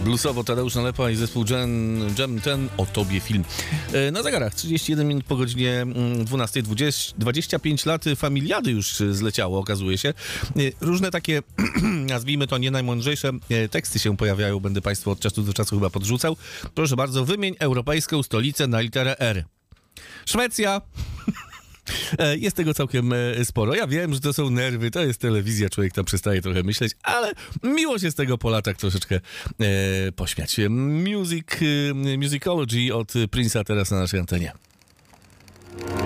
Bluesowo Tadeusz Nalepa i zespół Jam Ten, o tobie film. Na zegarach 31 minut po godzinie 12, 25 lat familiady już zleciało, okazuje się. Różne takie, nazwijmy to nie najmądrzejsze teksty się pojawiają, będę Państwu od czasu do czasu chyba podrzucał. Proszę bardzo, wymień europejską stolicę na literę R. Szwecja. Jest tego całkiem sporo. Ja wiem, że to są nerwy, to jest telewizja, człowiek tam przestaje trochę myśleć, ale miło się z tego po latach troszeczkę pośmiać. Musicology od Prince'a teraz na naszej antenie.